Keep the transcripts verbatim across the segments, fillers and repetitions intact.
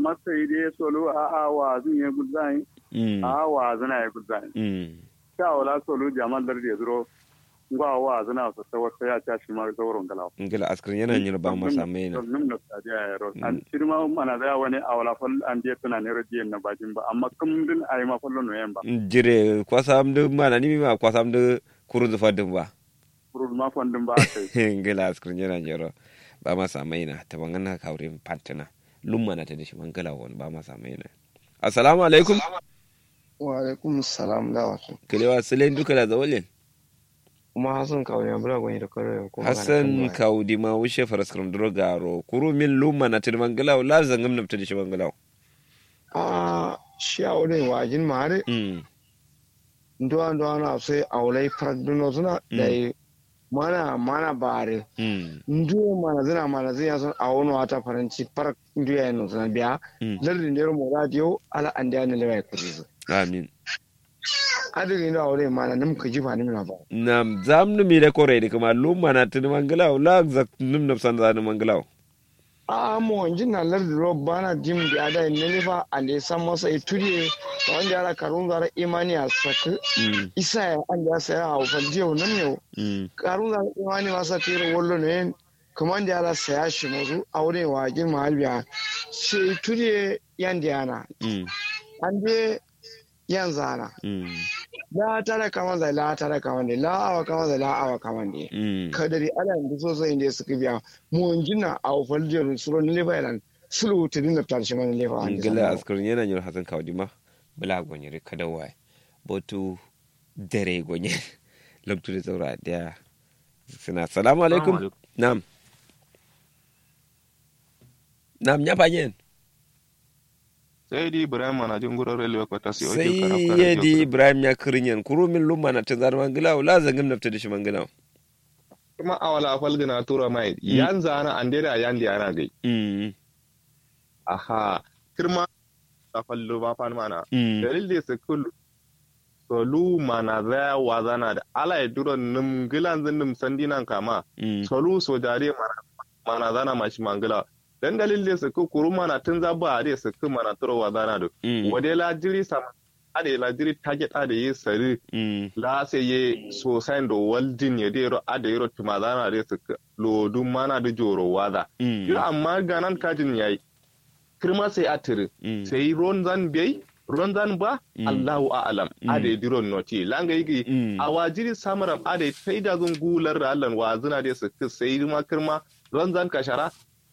amma sai dai solo a a wa zan yi gudani a wa zana yi gudani ta wala solo jaman dar da zuro ngwa wa zana so ta wata ya ta shi ma zauron galawa ngila askrin yana yin ba masa mai na nim na sadiya ya ro an shirma mana da wani awala fal an je tana ne rodiyen na bajin ba amma kum din ayi ma fallo no yamba jire kwasam de mana ni ma kwasam de kuru zufa din ba kuru ma fandin ba kai ngila askrin yana jiro ba masa mai na ta bangana kaurin pantina lumma na ta da shi mangala wani ba masa mai na assalamu alaikum wa alaikum salam da wasu kalewa silen duka da zawalin kuma Hassan Kaudi abura gwani da kare ko Hassan Kaudi ma wuce faraskram drogaro kuru min lumma na tir mangalaw la zangam na tir shi mangalaw ah shi aure wajin mare mm ndo ndo na sai aulai farduno suna dai mana mana bare mm ndo mana zina mana zina son awono ata faranci far ndo ya no suna biya lardin da mu radio ala anda ne lewa kuri amin adiri na aure mana nim ka jifa nim na ba nam zamnu mi de kore de kuma lumma na tir mangalaw la zak nim na san da mangalaw a mo njin na lardi ro bana jim di ada ne fa ande san masa ituri wanda ara karun zara imani a saka isa ya an ya sai a falje wannan ne karun zara imani masa tire wallo ne kuma da ara sai shi muzu aure wa jin malbiya sai ituri yan diana ande yan zana la tara kaman da la tara kaman da la awa kaman da la awa kaman da kadari ala inda so so inda suka biya mu njina a falje suro ne fa yan sulu tidin da tarshi man lefa an gila askrin yana yin Hassan Kaudi ma bala gonyere kada wai botu dare gonye loktu da saura da sina assalamu alaikum nam nam nya panyen sai di Ibrahim na jin gurar railway kwata sai sai ya di Ibrahim ya kirinyan kurumin lumma na tazar mangalaw la zangin nafta da shi mangalaw kuma awala falgina tura mai yan zana andera yan di ana gai aha kirma ta fallo ba fan mana dalil da su kullu solu mana za wa zana da ala ya duro nim gilan zin nim sandinan kama solu so dare mana mana zana mashi mangala dan dalil da su kuru mana tun za ba da su kuma mana turo wa zana da wade la jiri sama ade la jiri target ade yi sari la sai ye so sai do waldin ya de ro ade ro tuma zana da su lo dum mana da joro wada yo amma ganan kajin yayi kirma sai atiri sai ron zan bai ron zan ba Allahu a'lam ade diron noti langa yigi awajiri samaram ade sai da zun gular da Allah wa zina da su sai ma kirma ron zan kashara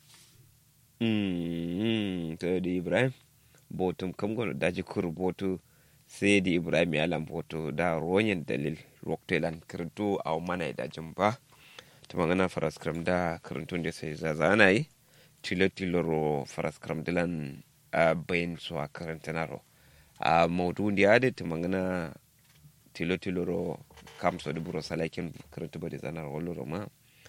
mm to di Ibrahim botum kam gono daji kur botu sai di Ibrahim ya lam botu da ronyen dalil loktelan kirtu aw mana da jumba to magana faraskram da kirtun da sai zazana yi tilo tilo ro faraskram dilan a bayin su a karantanaro a maudu da ya ta magana tilo tilo ro kamso da buro salakin kirtu ba da zanar wallo ma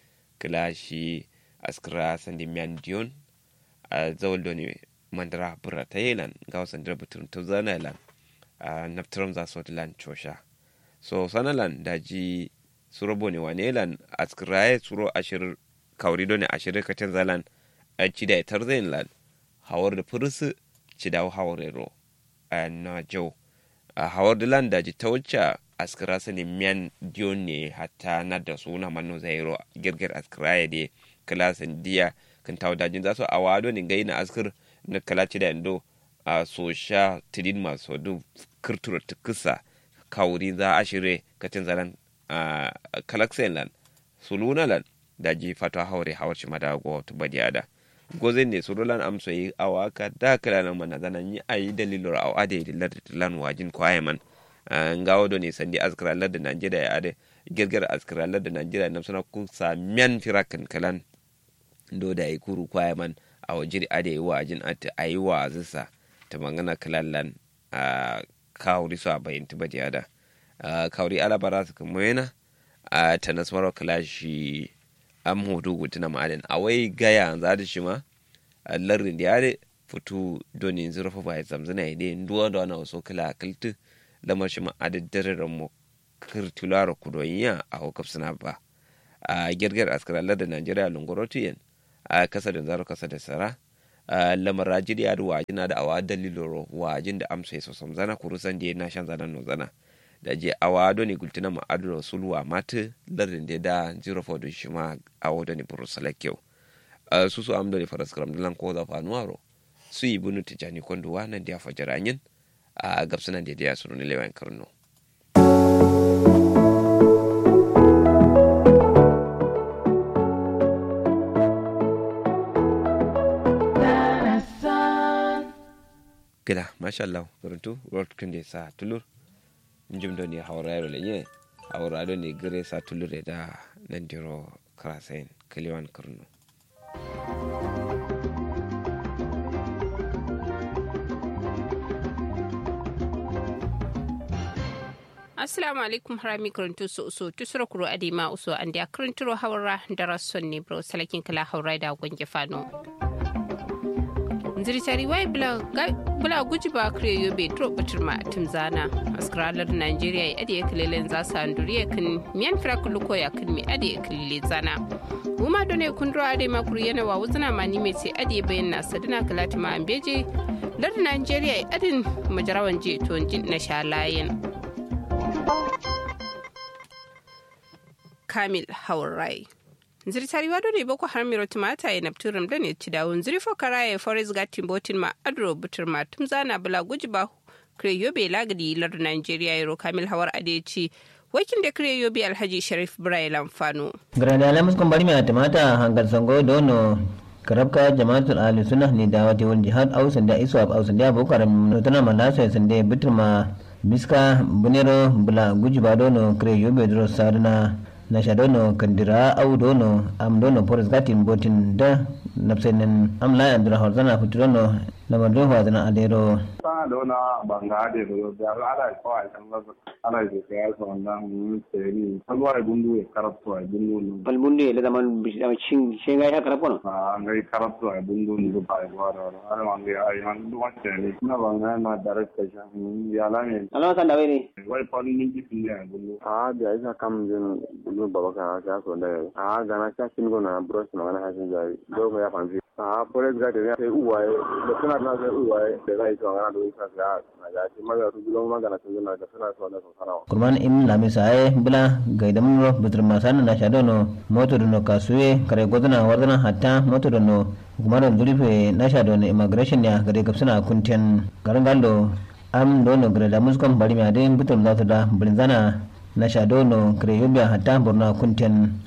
kilashi askra sandi mian dion a zawaldo ne mandara bura ta yelan ga wasan da butun to zana yelan a naftram za so dilan chosha so sanalan daji surobo ne wane yelan askraye suro ashir kaurido ne ashir kacin zalan a ci da tarzayin lan hawar da fursu ci da hawar ro a na jau a hawar da lan daji ta wuce askra sani miyan dion ne hatta na da suna manno zairo girgir askraye de klasin diya kan tawo dajin za su a wado ne gaina askar na kalaci da indo a sosha tidin masu du kirtura tukusa kauri za a shirye kacin zanen a kalaksayin lan suluna lan daji fata haure hawar shi madago to badiyada gozen ne surulan amso yi awaka da kala nan mana zanan yi ayi dalilor aw ade dilar lan wajin kwaye man ngawo do ne sandi askara lar da Najeriya ya ade girgir askara lar da Najeriya nan suna ku samiyan firakan kalan do da yi kuru kwaye man a wajiri ade yi wajin ata ayi wa zisa ta magana kalallan a kawri so a bayin tibadiyada kawri alabara su kuma yana a tanasmaro kalashi am hudu gutuna ma'adin a wai gaya za da shi ma a larin da ya da fito doni zurfa ba ya zamzana ya dai duwa da wani wasu kala kaltu lamar shi ma'adin dararar mu kirtulara kudoyiya a hukaf suna ba a girgir askaralar da najeriya lungorotiyan a kasa da zaro kasa da sara lamar rajiri ya ruwa jina da awa daliloro wajin da amsa so samzana kurusan da na shan zanan no zana da je awa do ne gultina ma adro sulwa mate lardin da da zero four do shima awo do ne burusala kyau su su amdo ne faras kram lan ko da fanuaro su yi bunu tijani kondo wannan da fajaranyin a gabsunan da ya sunu ne lewan karno gida masha Allah garantu rot kunde sa tulur njum do ni hawrairo lenye hawrado ni gre sa tulur da nan diro krasen kaliwan karno Assalamu alaikum harami karantu su uso tusura kuro adima uso an da karanturo hawra darason ne bro salakin kala hawra da gonge fano ziritari wai bula guji ba kare yobe tro batirma timzana askaralar Najeriya ya ade kalelen za su anduriya kan miyan firakulu ko ya kan mi ade kalele zana kuma done kundro ade makuru yana wa wuzana mani mai sai ade bayan na sadina kalati ma ambeje lar Najeriya ya adin majarawan je to na shalayen Kamil Haurai Ziritari wado ne boko har miro tumata ya nafturum da ne ci dawun zirifo karaye forest gatin botin ma adro butur ma tum zana bula guji ba kire yobe lagadi lar Nigeria yaro Kamil Hawar Adeci wakin da kire yobe Alhaji Sharif Ibrahim Lamfano Grada alamus kun bari mai tumata hangal sango dono karabka jama'atul ahli sunnah ne da wata wal jihad ausan da isu ab ausan da boko haram notana malasa san da butur ma biska bunero bula guji ba dono kire yobe dro sarna na shadono kandira au dono am dono poris gatin botin da napsenen am la andra horzana futurono na mado hodana adero ta dona banga de do da ala ko ai tan ga ala de ka so anda mun teri kalwa gundu e karapto ai gundu bal munde le zaman chin chinga ya karapono ah ngai karapto ai gundu ni ba ai wara ala mangi ai man du watte ni na banga na direct ka jam ya la ni ala san da we wai pon ni ki pinne gundu ah bi ai sa kam jin gundu baba ka ka so da ah gana ka kin go na bros na na ha jin jai do ga ya fanzi ah polis ga de ya uwa da kana na ga uwa da ga ito ga do isa ga na ga ti maga ru gulo magana tin na ga sana so na so sarawa kurman in lamisa ai bula gaidam ro budur masana na shadono motor no kasuye kare godana wadana hatta motor no kumaro durife na shadono immigration ya gare gapsuna kunten garangalo am dono grada muskom bari ma de butur da da brinzana na shadono kare yobya hatta borna kunten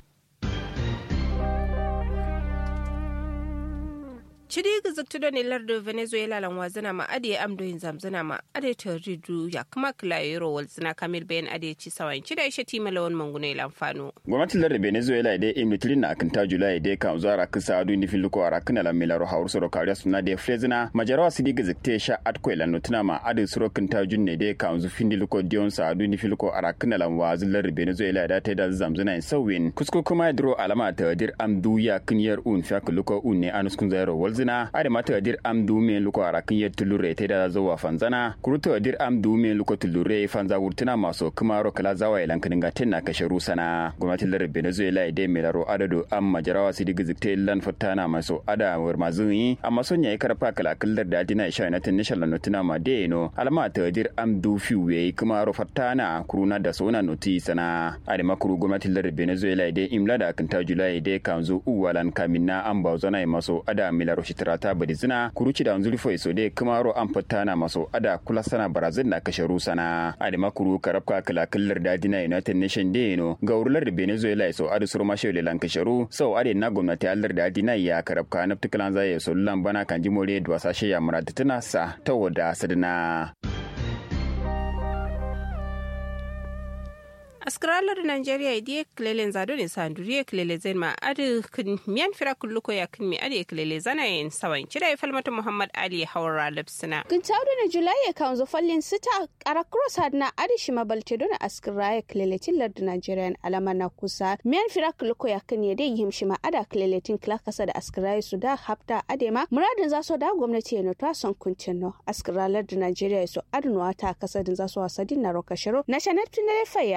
Chidi gizaktudo ne lardo Venezuela lan wazana ma ade amdoyin zamzana ma ade taridu ya kuma kilayero walzina Kamil bayan ade ci sawan chida ishe tima lawan mangune lamfano. Gwamnatin lardin Venezuela ide imnitilin na akinta Julai ide kan zuwa rakisa adu ni filuko arakina la milaro haur soro kariya suna de frezina majarawa sidi gizakte sha atko ila notuna ma ade soro kinta junne de kan zu findiluko dion sa adu ni filuko arakina la wazin lardin Venezuela da ta da zamzana in sawin kusko kuma dro alama ta dir amdu ya kinyar un fiakuluko un ne anuskun zairo zina ade mata dir am dume luko arakin yet tulure te da zo wa fanzana kuruto dir am dume luko tulure fanza wurtuna maso kuma ro kala zawa ilan kanin gatin na kashe rusana gwamnatin lar Venezuela ide melaro adado am majarawa sidi gizikte lan fatana maso ada war mazuni amma son yayi karfa kala kallar da dina isha united national notuna ma de no alama ta dir am du fiwe kuma ro fatana kuruna da sona noti sana ade makuru gwamnatin lar Venezuela ide imla da kanta Julai ide kanzo uwalan kamina am bawzana maso ada milaro shitrata badizina kuruci da anzuri fo isode kamaro an fatana maso ada kula sana barazin na kashe rusana ade makuru karabka kala kallar da dina united nation de no gaurlar da Venezuela so ade surma shele lan kasharu so ade na gwamnati allar da dina ya karabka na tukalan zai so lan bana kan jimore da wasashe ya murata tana sa tawada sadana askaralar Nigeria idiye klelen zado ne sanduriye klele zen ma adu kun miyan fira kulluko ya kun mi ade klele zana yin sawan cida falmata Muhammad Ali Hawra Labsina kun tawdo ne Julai ya kanzo fallin sita kara cross hadna ade shima balte don askaraye klele tillar da Nigerian alama na kusa miyan fira kulluko ya kun yede yim shima ada klele tin klakasa da askaraye su da hafta ade ma muradin zaso da gwamnati ya nota son kuncin no askaralar da Nigeria so adunwa ta kasa din zaso wasadin na rokashiro national tunere faya ade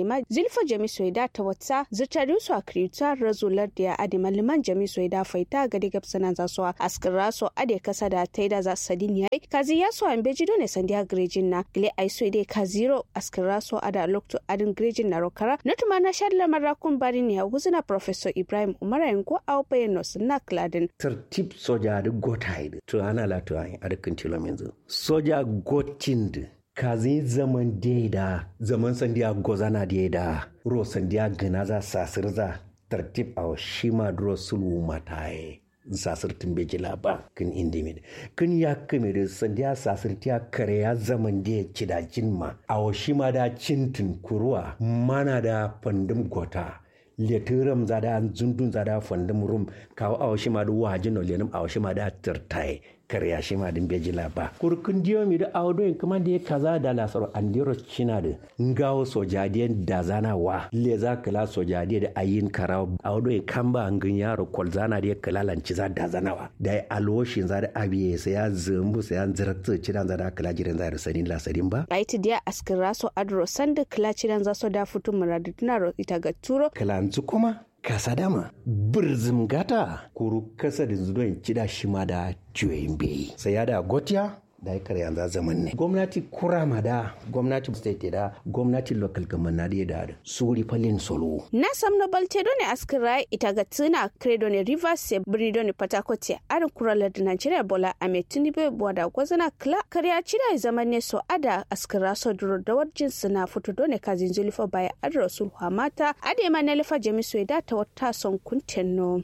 adema zilfa jami soida ta wata zutari su a krita razular da adema liman jami soida faita ga digab sanan za su askira so ade kasa da taida za sadin yayi kazi ya so an beji done sandiya grejin na gile ai soide kaziro askira so ada lokto adin grejin na rokara notuma na shadla marakun barin ya wuzina professor Ibrahim Umar yanko au bayano sunna kladin tertib soja da gotaide to ana la to ai arkin tilomenzo soja gotind kazi zaman da zaman sandiya gozana da ro sandiya ganaza sasirza tertib aw shima dro sulu mataye sasirtin bejila ba kin indimid kin ya kamere sandiya sasirtiya kare ya zaman da cidajin ma aw shima da cintin kuruwa mana da fandum gota letiram zada zundun zada fandum rum kawo aw shima da wajin lenum aw shima da tirtai karya shi ma din bejila ba kurkun diyo mi da audo in kuma da kaza da lasaro andiro china da ngawo sojadiyan da zana wa le za kala sojadiya da ayin karaw audo in kamba angin yaro kolzana da kala lanci za da zana wa da alwoshin za da abiye sai ya zumbu sai an ziratsu cidan za da kala jiran za da sanin lasarin ba aiti dia askira so adro sanda kala cidan za so da futu muradu tunaro ita ga turo kala kuma kasa dama birzim gata kuru kasa da zuwan cida shi ma da juyin bai sai ya da gotiya da ya karya yanzu zaman ne gwamnati kurama da gwamnati state da gwamnati local government da da suri falin solo na samno baltedo ne askira ita ga tuna credo ne rivers se brido ne patakote arin kurala da Nigeria Bola Ahmed Tinubu boda gwazana kla karya cida zaman ne so ada askira so duro da wajin suna fito done kazin zulfa baya adro sul hamata ade ma ne lefa jamisu da ta wata son kuntenno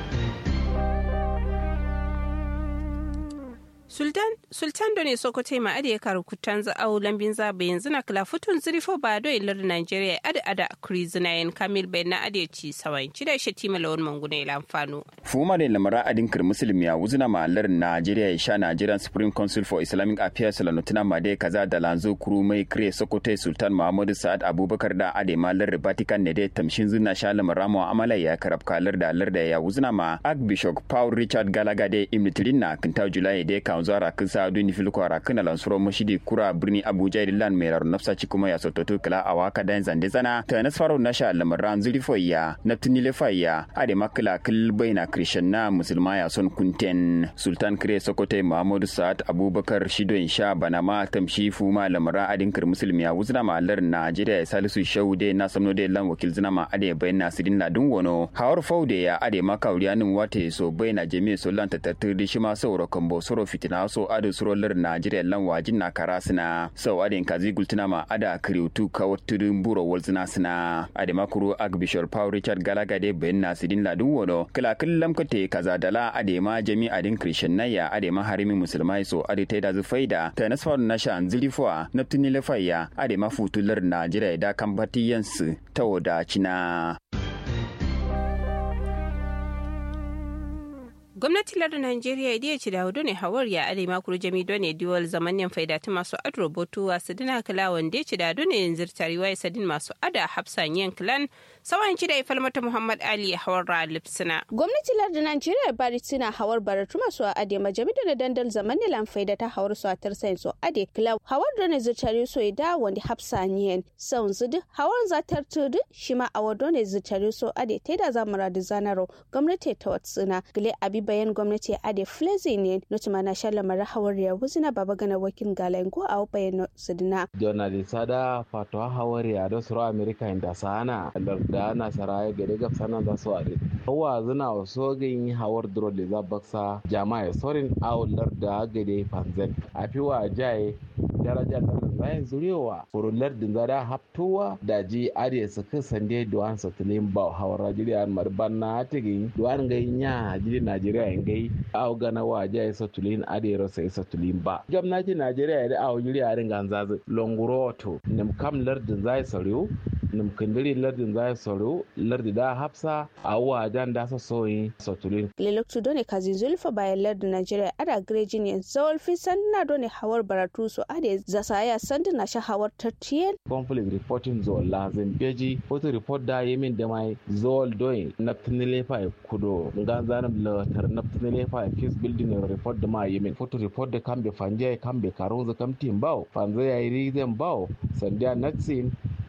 Sultan Sultan Done Sokoto ma ade ya karu kutan za au lambin zabe yanzu na kala futun zirifo ba do ilar Nigeria ada ada krizina yan Kamil bai na ade ci sawan ci da shati malawon manguna ila amfano. Fuma da lamara adin kir muslim ya wuzuna ma lar Nigeria ya sha Nigerian Supreme Council for Islamic Affairs la nutuna ma dai kaza da lanzo kuru mai kire Sokoto Sultan Muhammadu Sa'ad Abubakar da ade ma lar Vatican ne dai tamshin zuna sha lamara mu amala ya karab kalar da lar da ya wuzuna ma Archbishop Paul Richard Gallagher dai imnitirin na kinta July dai kan zuwa kisa adu ni filko ara kana lansuro mashidi kura birni Abuja ilan mai rar nafsa ci kuma ya sototo kala awaka dan zande zana ta nasfaro nasha lamaran zuri foya naftini le faya ade makla kil baina krishna musulma ya son kunten Sultan Kire Sokoto Muhammadu Sa'ad Abubakar shido insha banama tamshi fuma lamara adin kir musulmi ya wuzna ma lar Najeriya Salisu Shaude na samno de lan wakil zina ma ade bayna sidin na dun wono hawar faude ya ade makauriyanin wate so bayna jami'a so lan tatattir shi ma sauro kambo soro fitina so adu surolar Najeriya lan wajin na karasina so adin kazi gultuna ma ada kriutu kawtudun buro walzina sina ade makuru Archbishop Paul Richard Gallagher de bayna sidin la dun wono kala kullam kate kaza dala ade ma jami'a din Christian naya ade ma harimi musulmai so ade taida zu faida ta nasfar nasha zilifwa naftini lafaya ade ma futular Najeriya da kambatiyansu ta wadacina. Gwamnati lardin Najeriya ya ce da hudu ne hawar ya are makuru jami ne duwal zamanin faida ta masu adro botu wasu dina kala wanda ya ce da ne yanzu tariwa ya sadin masu ada hafsan yin kilan sawan ci da ifalmata Muhammad Ali hawar ralipsina. Gwamnati lardin Najeriya bari suna hawar baratu masu ade majami da dandal zamanin lan faida ta hawar su a tarsayin su ade kila hawar da ne zutari so da wanda hafsan yin saun zudu hawar zatar tudu shi ma a wado ne zutari so ade ta da zamara da zanaro gwamnati ta watsuna gile abi bayan gwamnati a da flezi ne nutuma na shan lamar hawariya wuzina baba gana wakil galango a bayan sudina. Jona da sada fatuwa hawariya da suru Amerika inda sana larda na saraya gare gab sanan da su ade. Hawa zina wasu gin hawar duro da za baksa jama'a sorin awular da gade fanzan. A fi wa jaye darajar da zayin zurewa furular da zada haftuwa da ji ade su kan sande duwan satulin ba hawar rajiliyar marban na tigin duwan gayin ya jiri Najeriya ngai aw gana waje ya satulin adero sai satulin ba gwamnati Najeriya da aw yuri yarin ganzazu longuroto nim kam lardin zai sariyo nim kandiri lardin zai sariyo lardi da hafsa awa dan da sa soyi satulin leloktu done kazi zulfa bayan lardin Najeriya ada grejin zawal fi sanna done hawar baratu so ade zasaya sanda na sha hawar tartiyen conflict reporting zo lazim beji photo report da yemin da mai zol doin naptinile fa kudo ganzanam la tarnaptine le fa peace building report da ma yemin photo report da kambe fanje kambe karonzo kamtin bawo fanzo ya yi rizan bawo sandiya natsin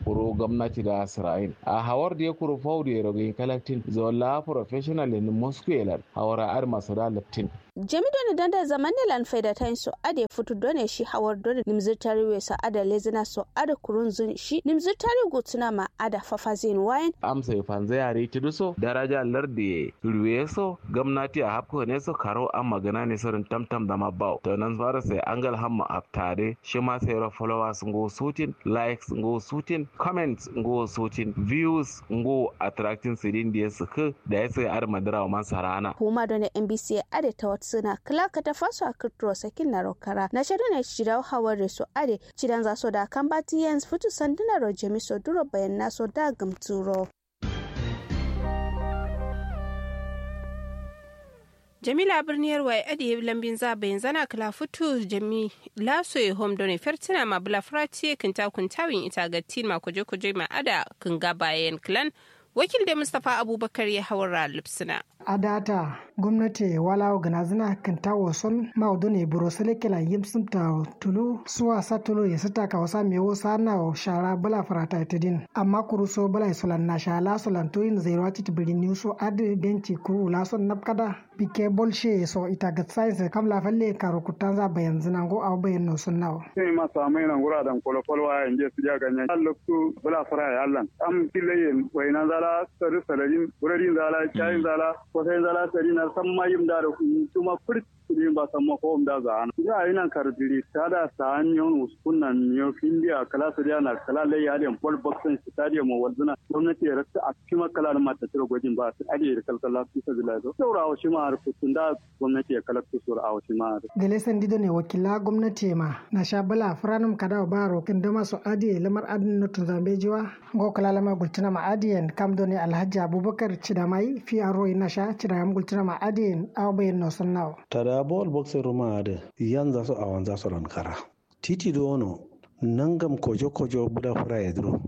kuro gwamnati da Isra'il a hawar da ya kuro faudu ya rogin kalaktin zola professional in Moscow hawara ar masu da laptin jami doni danda zaman ne lan faida tain so ade futu done shi hawar doni nimzitari we sa ada lezina so ada kurun zun shi nimzitari gutuna ma ada fafazin wayan amsa ya fanza yare ti duso daraja lardi ruwe so gwamnati a hapko ne so karo an magana ne sorin tamtam da mabau to nan fara sai angal hamma aftare shi ma sai ra followers ngo sutin likes ngo sutin comments ngo sutin views ngo attracting sidin da suka da ya sai ar madara man sarana kuma doni N B C ade ta suna klaka ta faso a kirturo sakin na rokara na shaida na shirya hawar da su ade cidan za so da kan bati yans fitu sanduna ro jami so duro bayan na so da gamturo Jamila birniyar wai ade lambin za bayan zana kala fitu jami laso e home doni fertina ma bula frati kinta kuntawin ita ga tin ma kuje kuje ma ada kun ga bayan clan wakil da Mustapha Abubakar ya hawara lipsina a data gwamnati wala organizina kan tawo son maudu ne burosele kela yimsim ta tulu suwa sa tulu ya sita ka wasa me wasa na shara bala farata tidin amma kuruso bala solan na shala solan to in zero ati tibiri so ade benci kuru la son napkada bike bolshe so ita ga science kam la falle karo kutanza bayan zina go aw bayan no sun nawo sai ma samai nan gura dan kolo kolo wa inje su ja ganya lokku bala fara ya Allah am tilayen wayna zala sare salarin burarin zala chayin zala ko sai zala sari na san mayim da kuma furt kudin ba san mako da za an ya yi nan karbiri ta da sa hanyon uskunan miyo findiya kala su da na kala lai ya den ball boxing stadium walzuna gwamnati ya rasa a cikin kala da mata tiro gwajin ba su ade da kalkala su ta bila zo saurawa shi ma harkutun da gwamnati ya kala su saurawa shi ma gele san dido ne wakila gwamnati ma na shabala franum kada ba rokin da masu ade lamar adin nutun zambejiwa go kala lamar gultuna ma adiyan kamdo ne alhaji abubakar cidamai fi aro ina sha cidam gultuna ma adiyan awbayin no sunnaw ball boxing ruma da yanza su awan za su rankara titi dono nangam kojo kojo buda fura ya duro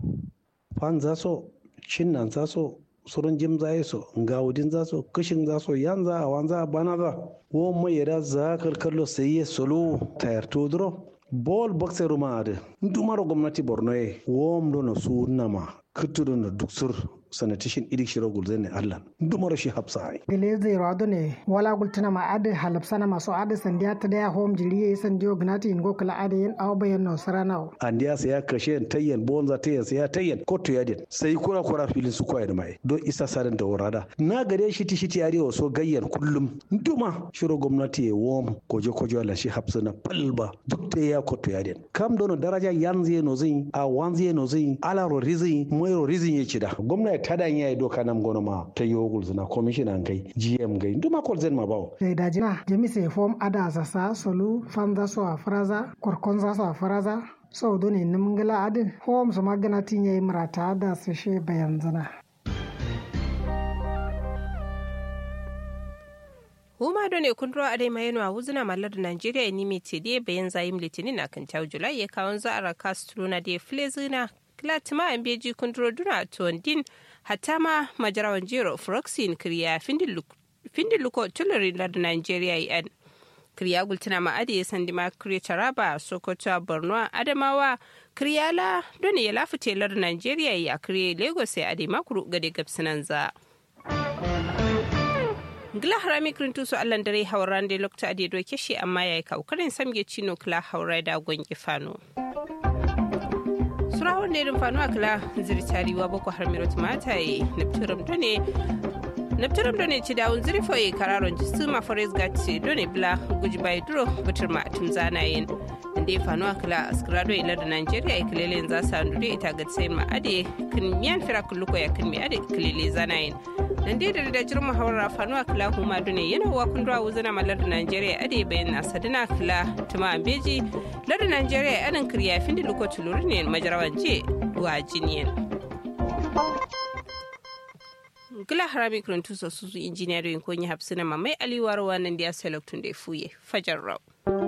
fan za so cin nan za so surun jim za so ngawudin za so kishin za so yanza awan za bana za wo mai yada za kalkallo sai ya solo tayar to duro ball boxing ruma da ndumaro gwamnati borno ye wo mdono su nama kutudu na duksur sanatishin idik shiro gulzene Allah dumaro shi hapsa ai gele zai rado ne wala gultuna ma ade halapsana maso ade sandiya ta daya home jiriye sandiyo gnati ingo kala ade yin aw bayan no saranaw andiya sai ya kashe tayyan bonza tayyan sai ya tayyan ko to yadin sai kura kura filin su koyar mai do isa sadan da warada na gare shi ti shi ti arewa so gayyan kullum duma shiro gwamnati ya wom kojo kojo la shi hapsana palba duk ta ya ko to yadin kam dono daraja yanzu no zin a wanzu no zin ala ro rizin moiro rizin ya cida gwamnati tadan yayi doka nam gono ma ta yogul zina commissioner kai G M gai nduma kol zen ma bawo sai da jina jemise form ada sasa solu fanza so a fraza korkonza so a fraza so doni nimgala adin form so magana tin yayi marata da su she bayan zina Huma do ne kundro ade mayeno a wuzuna mallar Nigeria ni mete de bayan zayim litinin akan taw July ya kawon za a Castro na de flezina Klatima an beji kundro duna tuwandin hatta ma majarawan jero Froxin kriya findin luko tulurin lar Nigeria yan. Kriya gultuna ma ade ya sandi ma kriya Taraba, Sokoto, Borno, Adamawa, kriya la don ya lafute lar Nigeria ya kriya Lagos ya ade makuru gade gabsinan za. Gila harami kirintu su allan dare hauran da lokta ade doke shi amma ya yi kaukarin samge cino kila haurai da gwangi fano. Surawar da irin fanuwa kala ziritariwa boko har mirot mata yi nafturam done nafturam done ci dawun zirifo yi kararon jisu ma forest gati done bla guji bai duro butur ma tun zana yin inda ya fanuwa kala askrado ilar da Nigeria ya kilele za su handure ita ga tsayin ma ade kan miyan fira kulluko ya kan mi ade kilele zana yin dan dai da da jirma hawara fanuwa kala huma done yana wa kundwa wuzana mallar da Nigeria ade bayan na sadina kala tuma ambeji lar da Nigeria anan kriya fin da lokacin lura ne majarawan je wa jiniyan gila harami kuruntu su su injiniyarin ko yi hapsina mamai aliwarwa nan da ya selektun da fuye fajar rau